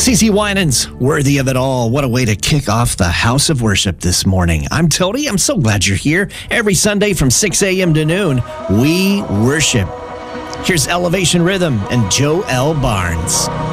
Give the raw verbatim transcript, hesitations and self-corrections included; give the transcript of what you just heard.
CeCe Winans, Worthy of It All. What a way to kick off the house of worship this morning. I'm Tony. I'm so glad you're here. Every Sunday from six a.m. to noon, we worship. Here's Elevation Rhythm and Joe L. Barnes.